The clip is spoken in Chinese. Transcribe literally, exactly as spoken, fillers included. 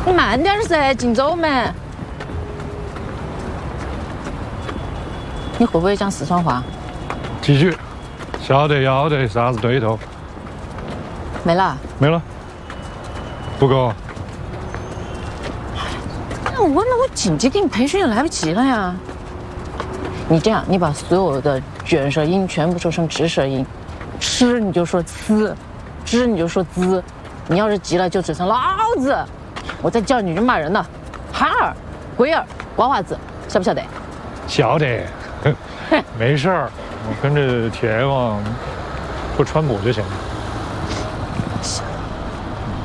你慢点噻，进走门。你会不会讲四川话？ 几句，晓得要得，啥子对头？ 没了。 没了。不够。 那我那我进去给你培训也来不及了呀。你这样，你把所有的卷舌音全部说成直舌音，吃你就说呲，知你就说滋，你要是急了就指成老子。我再叫你就骂人呢，憨儿、龟儿、娃娃子，晓不晓得？ 晓得。没事儿，我跟着铁王不穿补就行了。